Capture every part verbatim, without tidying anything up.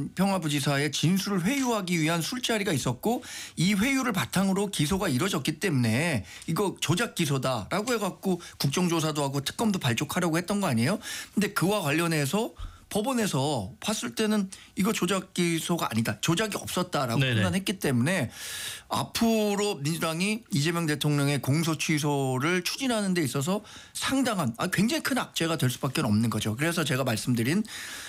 전 평화부지사의 진술을 회유하기 위한 술자리가 있었고 이 회유를 바탕으로 기소가 이루어졌기 때문에 이거 조작 기소다라고 해갖고 국정조사도 하고 특검도 발족하려고 했던 거 아니에요? 근데 그와 관련해서 법원에서 봤을 때는 이거 조작 기소가 아니다. 조작이 없었다라고 네네. 판단했기 때문에 앞으로 민주당이 이재명 대통령의 공소 취소를 추진하는 데 있어서 상당한 아, 굉장히 큰 악재가 될 수밖에 없는 거죠. 그래서 제가 말씀드린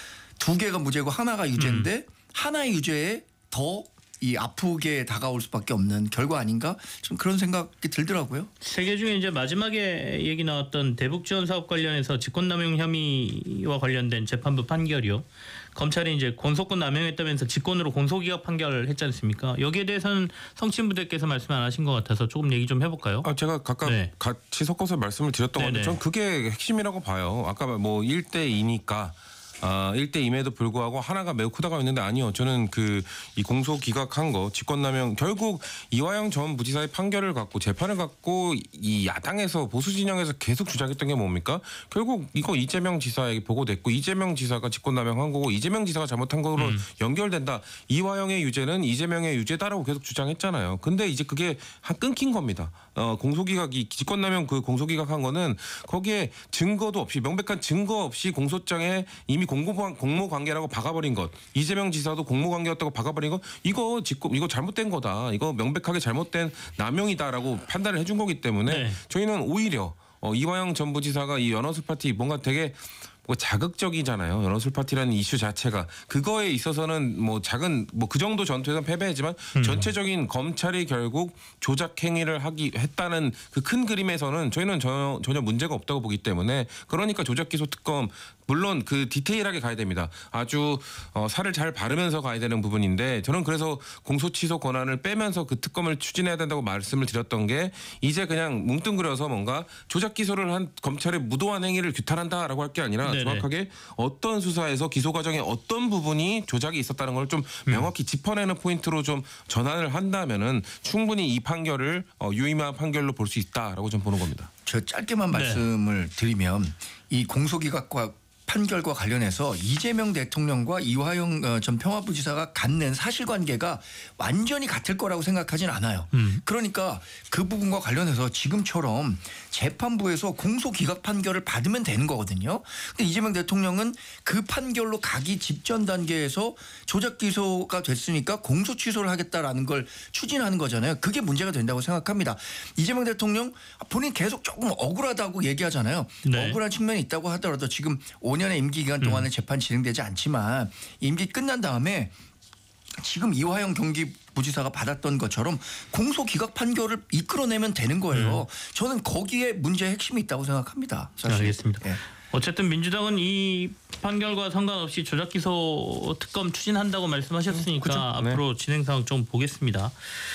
두 개가 무죄고 하나가 유죄인데 음. 하나의 유죄에 더 이 아프게 다가올 수밖에 없는 결과 아닌가 좀 그런 생각이 들더라고요. 세 개 중에 이제 마지막에 얘기 나왔던 대북지원 사업 관련해서 직권남용 혐의와 관련된 재판부 판결이요. 검찰이 이제 공소권 남용했다면서 직권으로 공소기각 판결을 했지 않습니까? 여기에 대해서는 성친부대께서 말씀 안 하신 것 같아서 조금 얘기 좀 해볼까요? 아, 제가 각각 네. 같이 섞어서 말씀을 드렸던 네네. 건데 전 그게 핵심이라고 봐요. 아까 뭐 일 대 이니까 아, 일 대 이임에도 불구하고 하나가 매우 크다고 했는데 아니요. 저는 그 이 공소 기각한 거 직권남용 결국 이화영 전 부지사의 판결을 갖고 재판을 갖고 이 야당에서 보수 진영에서 계속 주장했던 게 뭡니까? 결국 이거 이재명 지사에게 보고됐고 이재명 지사가 직권남용한 거고 이재명 지사가 잘못한 거로 음. 연결된다. 이화영의 유죄는 이재명의 유죄다라고 계속 주장했잖아요. 근데 이제 그게 끊긴 겁니다. 어, 공소기각이 직권남용 그 공소기각한 거는 거기에 증거도 없이 명백한 증거 없이 공소장에 이미 공모, 공모 관계라고 박아버린 것. 이재명 지사도 공모 관계였다고 박아버린 것. 이거 직권 이거 잘못된 거다. 이거 명백하게 잘못된 남용이다라고 판단을 해준 거기 때문에 네. 저희는 오히려 어, 이화영 전 부지사가 이 연어술 파티 뭔가 되게 뭐 자극적이잖아요. 연어술 파티라는 이슈 자체가 그거에 있어서는 뭐 작은 뭐 그 정도 전투에서는 패배했지만 음. 전체적인 검찰이 결국 조작 행위를 하기 했다는 그 큰 그림에서는 저희는 전혀, 전혀 문제가 없다고 보기 때문에 그러니까 조작 기소 특검 물론 그 디테일하게 가야 됩니다. 아주 어, 살을 잘 바르면서 가야 되는 부분인데 저는 그래서 공소 취소 권한을 빼면서 그 특검을 추진해야 된다고 말씀을 드렸던 게 이제 그냥 뭉뚱그려서 뭔가 조작 기소를 한 검찰의 무도한 행위를 규탄한다라고 할 게 아니라 네네. 정확하게 어떤 수사에서 기소 과정에 어떤 부분이 조작이 있었다는 걸 좀 명확히 음. 짚어내는 포인트로 좀 전환을 한다면은 충분히 이 판결을 어, 유의미한 판결로 볼 수 있다라고 좀 보는 겁니다. 저 짧게만 네. 말씀을 드리면 이 공소기각과 판결과 관련해서 이재명 대통령과 이화영 전 평화부지사가 갖는 사실관계가 완전히 같을 거라고 생각하진 않아요. 음. 그러니까 그 부분과 관련해서 지금처럼 재판부에서 공소기각 판결을 받으면 되는 거거든요. 근데 이재명 대통령은 그 판결로 가기 직전 단계에서 조작 기소가 됐으니까 공소 취소를 하겠다라는 걸 추진하는 거잖아요. 그게 문제가 된다고 생각합니다. 이재명 대통령 본인 계속 조금 억울하다고 얘기하잖아요. 네. 억울한 측면이 있다고 하더라도 지금 오 년의 임기 기간 동안에 음. 재판 진행되지 않지만 임기 끝난 다음에 지금 이화영 경기부지사가 받았던 것처럼 공소기각 판결을 이끌어내면 되는 거예요. 음. 저는 거기에 문제의 핵심이 있다고 생각합니다. 사실. 알겠습니다. 네. 어쨌든 민주당은 이 판결과 상관없이 조작기소 특검 추진한다고 말씀하셨으니까 음, 앞으로 네. 진행 상황 좀 보겠습니다.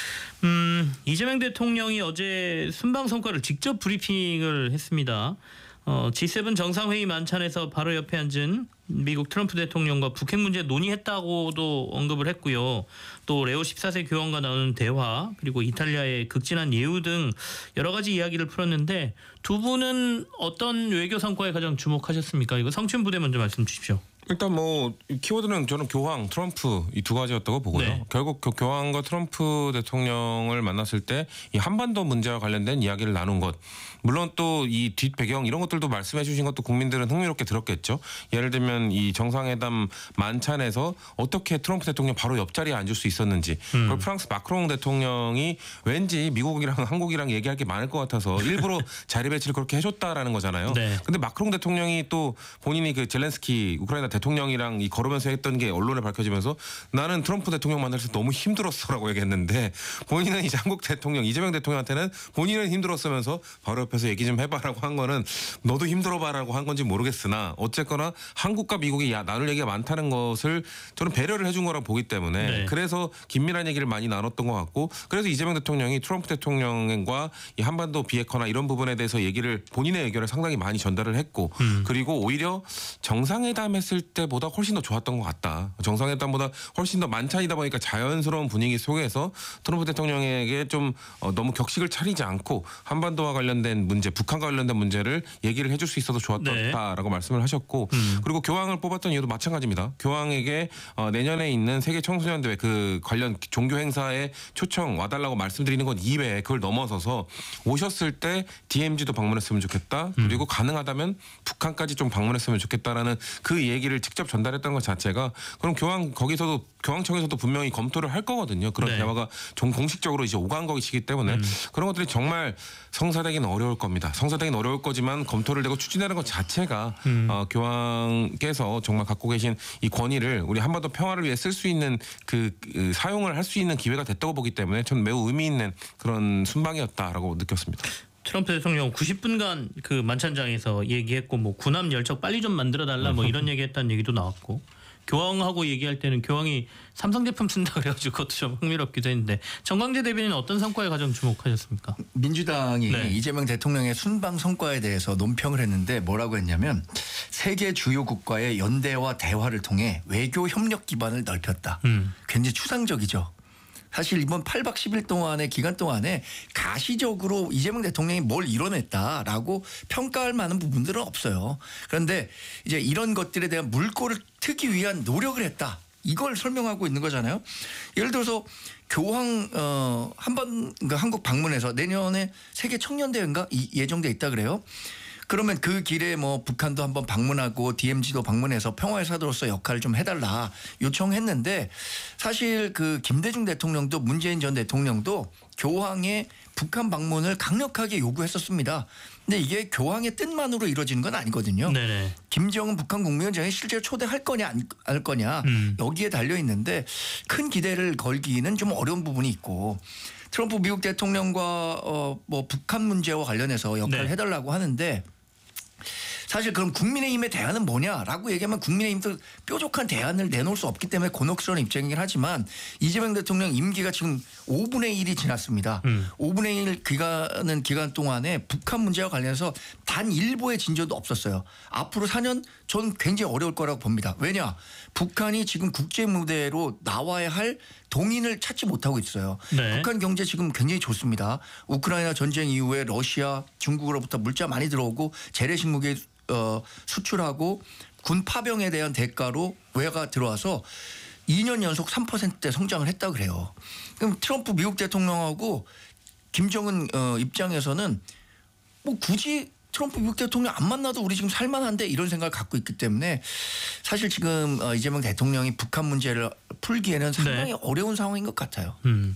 음, 이재명 대통령이 어제 순방 성과를 직접 브리핑을 했습니다. 어, 지 세븐 정상회의 만찬에서 바로 옆에 앉은 미국 트럼프 대통령과 북핵 문제 논의했다고도 언급을 했고요. 또 레오 십사 세 교황과 나누는 대화 그리고 이탈리아의 극진한 예우 등 여러 가지 이야기를 풀었는데 두 분은 어떤 외교 성과에 가장 주목하셨습니까? 이거 성춘 부대 먼저 말씀 주십시오. 일단 뭐 키워드는 저는 교황, 트럼프 이 두 가지였다고 보고요. 네. 결국 그 교황과 트럼프 대통령을 만났을 때 이 한반도 문제와 관련된 이야기를 나눈 것. 물론 또 이 뒷배경 이런 것들도 말씀해 주신 것도 국민들은 흥미롭게 들었겠죠. 예를 들면 이 정상회담 만찬에서 어떻게 트럼프 대통령 바로 옆자리에 앉을 수 있었는지 음. 그걸 프랑스 마크롱 대통령이 왠지 미국이랑 한국이랑 얘기할 게 많을 것 같아서 일부러 자리 배치를 그렇게 해줬다라는 거잖아요. 네. 근데 마크롱 대통령이 또 본인이 그 젤렌스키 우크라이나 대통령이랑 이 걸으면서 했던 게 언론에 밝혀지면서 나는 트럼프 대통령 만날 때 너무 힘들었어라고 얘기했는데 본인은 이제 한국 대통령 이재명 대통령한테는 본인은 힘들었으면서 바로 옆에서 얘기 좀 해봐라고 한 거는 너도 힘들어봐라고 한 건지 모르겠으나 어쨌거나 한국과 미국이 야, 나눌 얘기가 많다는 것을 저는 배려를 해준 거라고 보기 때문에 네. 그래서 긴밀한 얘기를 많이 나눴던 것 같고 그래서 이재명 대통령이 트럼프 대통령과 이 한반도 비핵화나 이런 부분에 대해서 얘기를 본인의 의견을 상당히 많이 전달을 했고 음. 그리고 오히려 정상회담 했을 때보다 훨씬 더 좋았던 것 같다. 정상회담보다 훨씬 더 만찬이다 보니까 자연스러운 분위기 속에서 트럼프 대통령에게 좀 어, 너무 격식을 차리지 않고 한반도와 관련된 문제, 북한과 관련된 문제를 얘기를 해줄 수 있어서 좋았다라고 네. 말씀을 하셨고 음. 그리고 교황을 뽑았던 이유도 마찬가지입니다. 교황에게 어, 내년에 있는 세계 청소년 대회 그 관련 종교 행사에 초청 와달라고 말씀드리는 것 이외에 그걸 넘어서서 오셨을 때 디엠지도 방문했으면 좋겠다. 그리고 음. 가능하다면 북한까지 좀 방문했으면 좋겠다라는 그 얘기를 직접 전달했던 것 자체가 그럼 교황 거기서도 교황청에서도 분명히 검토를 할 거거든요. 그런 네. 대화가 좀 공식적으로 이제 오간 것이기 때문에 음. 그런 것들이 정말 성사되기는 어려울 겁니다. 성사되기는 어려울 거지만 검토를 되고 추진하는 것 자체가 음. 어, 교황께서 정말 갖고 계신 이 권위를 우리 한반도 평화를 위해 쓸 수 있는 그, 그 사용을 할 수 있는 기회가 됐다고 보기 때문에 저는 매우 의미 있는 그런 순방이었다라고 느꼈습니다. 트럼프 대통령 구십 분간 그 만찬장에서 얘기했고 뭐 군함 열척 빨리 좀 만들어 달라 뭐 이런 얘기했다는 얘기도 나왔고 교황하고 얘기할 때는 교황이 삼성 제품 쓴다 그래가지고 그것도 좀 흥미롭기도 했는데 정광재 대변인은 어떤 성과에 가장 주목하셨습니까? 민주당이 네. 이재명 대통령의 순방 성과에 대해서 논평을 했는데 뭐라고 했냐면 세계 주요 국가의 연대와 대화를 통해 외교 협력 기반을 넓혔다. 음. 굉장히 추상적이죠. 사실 이번 팔 박 십 일 동안의 기간 동안에 가시적으로 이재명 대통령이 뭘 이뤄냈다라고 평가할 만한 부분들은 없어요. 그런데 이제 이런 것들에 대한 물꼬를 트기 위한 노력을 했다. 이걸 설명하고 있는 거잖아요. 예를 들어서 교황 어, 한번 그러니까 한국 방문해서 내년에 세계 청년대회인가 예정돼 있다 그래요. 그러면 그 길에 뭐 북한도 한번 방문하고 디엠지도 방문해서 평화의 사도로서 역할을 좀 해달라 요청했는데 사실 그 김대중 대통령도 문재인 전 대통령도 교황의 북한 방문을 강력하게 요구했었습니다. 근데 이게 교황의 뜻만으로 이루어지는 건 아니거든요. 네네. 김정은 북한 국무위원장이 실제로 초대할 거냐 안 할 거냐 음. 여기에 달려 있는데 큰 기대를 걸기는 좀 어려운 부분이 있고 트럼프 미국 대통령과 어 뭐 북한 문제와 관련해서 역할을 네. 해달라고 하는데 사실 그럼 국민의힘의 대안은 뭐냐라고 얘기하면 국민의힘도 뾰족한 대안을 내놓을 수 없기 때문에 곤혹스러운 입장이긴 하지만 이재명 대통령 임기가 지금 오분의 일이 지났습니다. 음. 오분의 일 기간은 기간 동안에 북한 문제와 관련해서 단 일보의 진전도 없었어요. 앞으로 사 년 저는 굉장히 어려울 거라고 봅니다. 왜냐? 북한이 지금 국제 무대로 나와야 할 동인을 찾지 못하고 있어요. 네. 북한 경제 지금 굉장히 좋습니다. 우크라이나 전쟁 이후에 러시아, 중국으로부터 물자 많이 들어오고 재래식무기 어, 수출하고 군 파병에 대한 대가로 외화가 들어와서 이 년 연속 삼 퍼센트대 성장을 했다 그래요. 그럼 트럼프 미국 대통령하고 김정은 어, 입장에서는 뭐 굳이 트럼프 미국 대통령 안 만나도 우리 지금 살만한데 이런 생각을 갖고 있기 때문에 사실 지금 어, 이재명 대통령이 북한 문제를 풀기에는 상당히 네. 어려운 상황인 것 같아요. 음.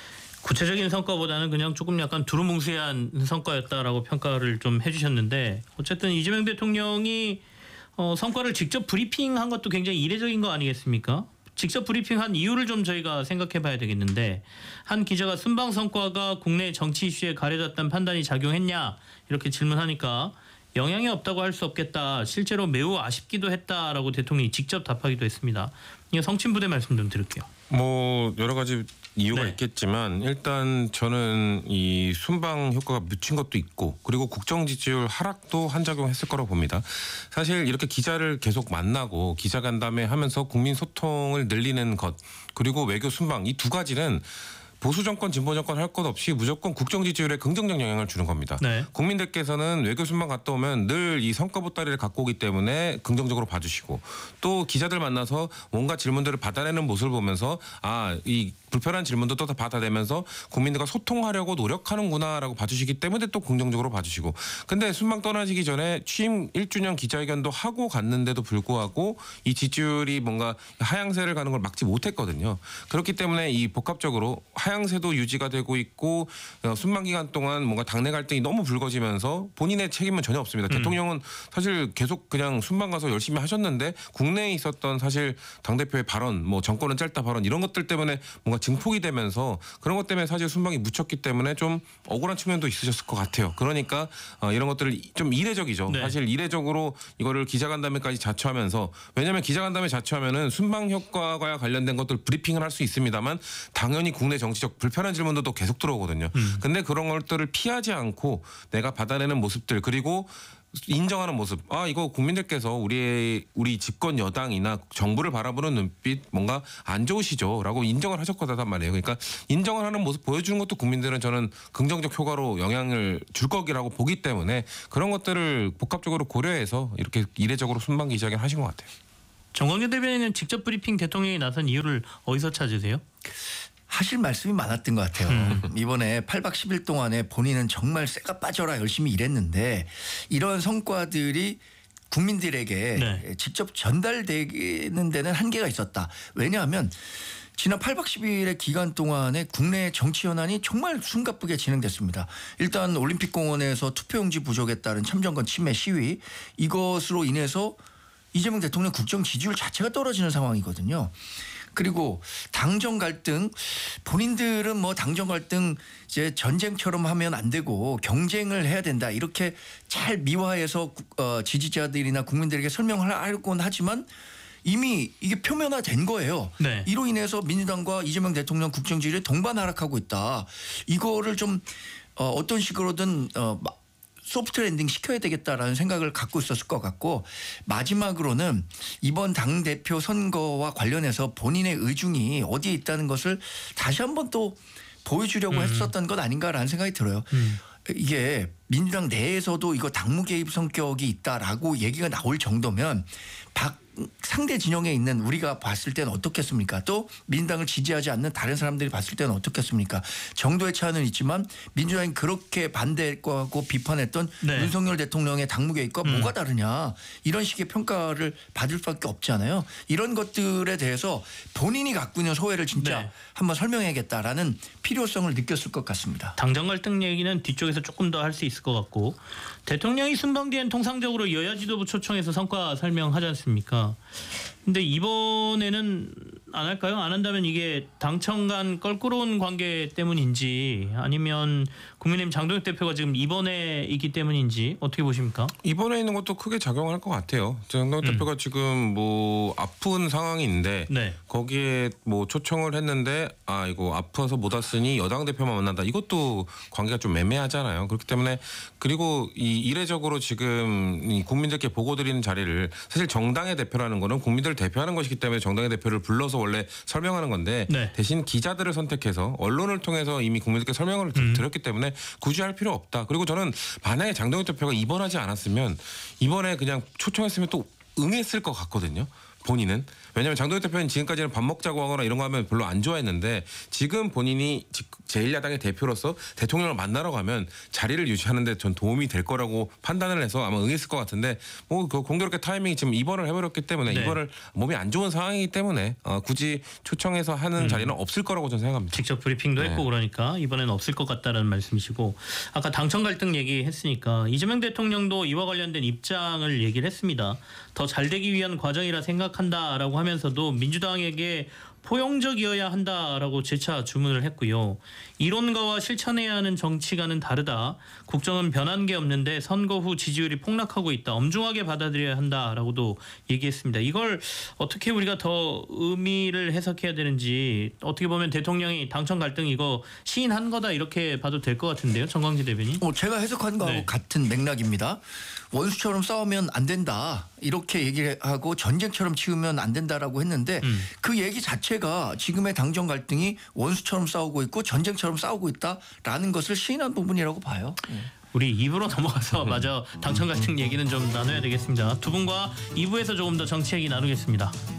구체적인 성과보다는 그냥 조금 약간 두루뭉술한 성과였다라고 평가를 좀 해주셨는데 어쨌든 이재명 대통령이 어, 성과를 직접 브리핑한 것도 굉장히 이례적인 거 아니겠습니까? 직접 브리핑한 이유를 좀 저희가 생각해봐야 되겠는데 한 기자가 순방 성과가 국내 정치 이슈에 가려졌다는 판단이 작용했냐 이렇게 질문하니까 영향이 없다고 할 수 없겠다. 실제로 매우 아쉽기도 했다라고 대통령이 직접 답하기도 했습니다. 이거 성친부대 말씀 좀 드릴게요. 뭐 여러 가지 이유가 네. 있겠지만 일단 저는 이 순방 효과가 미친 것도 있고 그리고 국정 지지율 하락도 한 작용했을 거라고 봅니다. 사실 이렇게 기자를 계속 만나고 기자간담회 하면서 국민 소통을 늘리는 것 그리고 외교 순방 이 두 가지는 보수 정권, 진보 정권 할 것 없이 무조건 국정 지지율에 긍정적 영향을 주는 겁니다. 네. 국민들께서는 외교 순방 갔다 오면 늘 이 성과 보따리를 갖고 오기 때문에 긍정적으로 봐주시고 또 기자들 만나서 뭔가 질문들을 받아내는 모습을 보면서 아, 이 불편한 질문도 또 다 받아내면서 국민들과 소통하려고 노력하는구나라고 봐주시기 때문에 또 긍정적으로 봐주시고 근데 순방 떠나시기 전에 취임 일 주년 기자회견도 하고 갔는데도 불구하고 이 지지율이 뭔가 하향세를 가는 걸 막지 못했거든요. 그렇기 때문에 이 복합적으로 하향세도 유지가 되고 있고 순방 기간 동안 뭔가 당내 갈등이 너무 불거지면서 본인의 책임은 전혀 없습니다. 음. 대통령은 사실 계속 그냥 순방 가서 열심히 하셨는데 국내에 있었던 사실 당대표의 발언 뭐 정권은 짧다 발언 이런 것들 때문에 뭔가 증폭이 되면서 그런 것 때문에 사실 순방이 묻혔기 때문에 좀 억울한 측면도 있으셨을 것 같아요. 그러니까 어, 이런 것들을 좀 이례적이죠. 네. 사실 이례적으로 이거를 기자간담회까지 자처하면서 왜냐하면 기자간담회 자처하면은 순방 효과와 관련된 것들 브리핑을 할 수 있습니다만 당연히 국내 정치 지적 불편한 질문도 계속 들어오거든요. 음. 근데 그런 것들을 피하지 않고 내가 받아내는 모습들 그리고 인정하는 모습. 아 이거 국민들께서 우리 우리 집권 여당이나 정부를 바라보는 눈빛 뭔가 안 좋으시죠라고 인정을 하셨거단 말이에요. 그러니까 인정을 하는 모습 보여주는 것도 국민들은 저는 긍정적 효과로 영향을 줄 거라고 보기 때문에 그런 것들을 복합적으로 고려해서 이렇게 이례적으로 순방 기자회견 하신 것 같아요. 정광재 대변인은 직접 브리핑 대통령이 나선 이유를 어디서 찾으세요? 하실 말씀이 많았던 것 같아요. 음. 이번에 팔 박 십 일 동안에 본인은 정말 쇠가 빠져라 열심히 일했는데 이런 성과들이 국민들에게 네. 직접 전달되는 데는 한계가 있었다. 왜냐하면 지난 팔 박 십 일의 기간 동안에 국내 정치 현안이 정말 숨가쁘게 진행됐습니다. 일단 올림픽공원에서 투표용지 부족에 따른 참정권 침해 시위 이것으로 인해서 이재명 대통령 국정 지지율 자체가 떨어지는 상황이거든요. 그리고 당정 갈등 본인들은 뭐 당정 갈등 이제 전쟁처럼 하면 안 되고 경쟁을 해야 된다 이렇게 잘 미화해서 어 지지자들이나 국민들에게 설명을 하려고는 하지만 이미 이게 표면화된 거예요. 네. 이로 인해서 민주당과 이재명 대통령 국정 지지율이 동반 하락하고 있다. 이거를 좀 어 어떤 식으로든 어 소프트 랜딩 시켜야 되겠다라는 생각을 갖고 있었을 것 같고 마지막으로는 이번 당대표 선거와 관련해서 본인의 의중이 어디에 있다는 것을 다시 한번 또 보여주려고 음. 했었던 것 아닌가라는 생각이 들어요. 음. 이게 민주당 내에서도 이거 당무 개입 성격이 있다라고 얘기가 나올 정도면 박 상대 진영에 있는 우리가 봤을 때는 어떻겠습니까? 또 민주당을 지지하지 않는 다른 사람들이 봤을 때는 어떻겠습니까? 정도의 차이는 있지만 민주당이 그렇게 반대하고 비판했던 네. 윤석열 대통령의 당무 개입과 음. 뭐가 다르냐 이런 식의 평가를 받을 수밖에 없잖아요. 이런 것들에 대해서 본인이 갖고 있는 소외를 진짜 네. 한번 설명해야겠다라는 필요성을 느꼈을 것 같습니다. 당정 갈등 얘기는 뒤쪽에서 조금 더 할 수 있을 것 같고 대통령이 순방 뒤엔 통상적으로 여야 지도부 초청해서 성과 설명하지 않습니까? 근데 이번에는 안 할까요? 안 한다면 이게 당청 간 껄끄러운 관계 때문인지 아니면 국민의힘 장동혁 대표가 지금 이번에 있기 때문인지 어떻게 보십니까? 이번에 있는 것도 크게 작용할 것 같아요. 장동혁 음. 대표가 지금 뭐 아픈 상황인데 네. 거기에 뭐 초청을 했는데 아 이거 아파서 못 왔으니 여당 대표만 만난다. 이것도 관계가 좀 애매하잖아요. 그렇기 때문에 그리고 이 이례적으로 지금 이 국민들께 보고드리는 자리를 사실 정당의 대표라는 거는 국민들을 대표하는 것이기 때문에 정당의 대표를 불러서 원래 설명하는 건데 네. 대신 기자들을 선택해서 언론을 통해서 이미 국민들께 설명을 음. 드렸기 때문에 굳이 할 필요 없다. 그리고 저는 만약에 장동혁 대표가 입원하지 않았으면 이번에 그냥 초청했으면 또 응했을 것 같거든요. 본인은. 왜냐하면 장동혁 대표는 지금까지는 밥 먹자고 하거나 이런 거 하면 별로 안 좋아했는데 지금 본인이 제일 야당의 대표로서 대통령을 만나러 가면 자리를 유지하는 데 전 도움이 될 거라고 판단을 해서 아마 응했을 것 같은데 뭐 그 공교롭게 타이밍이 지금 입원을 해버렸기 때문에 네. 입원을 몸이 안 좋은 상황이기 때문에 어 굳이 초청해서 하는 음. 자리는 없을 거라고 저는 생각합니다. 직접 브리핑도 네. 했고 그러니까 이번에는 없을 것 같다는 말씀이시고 아까 당청 갈등 얘기했으니까 이재명 대통령도 이와 관련된 입장을 얘기를 했습니다. 더 잘 되기 위한 과정이라 생각한다라고 하면서도 민주당에게 포용적이어야 한다라고 재차 주문을 했고요. 이론가와 실천해야 하는 정치가는 다르다. 국정은 변한 게 없는데 선거 후 지지율이 폭락하고 있다. 엄중하게 받아들여야 한다라고도 얘기했습니다. 이걸 어떻게 우리가 더 의미를 해석해야 되는지 어떻게 보면 대통령이 당청 갈등 이거 시인한 거다 이렇게 봐도 될 것 같은데요. 정광재 대변인. 어, 제가 해석한 거하고 네. 같은 맥락입니다. 원수처럼 싸우면 안 된다. 이렇게 얘기를 하고 전쟁처럼 치우면 안 된다라고 했는데 음. 그 얘기 자체가 지금의 당정 갈등이 원수처럼 싸우고 있고 전쟁처럼 싸우고 있다라는 것을 시인한 부분이라고 봐요. 우리 이 부로 넘어가서 마저 당청 갈등 얘기는 좀 나눠야 되겠습니다. 두 분과 이 부에서 조금 더 정치 얘기 나누겠습니다.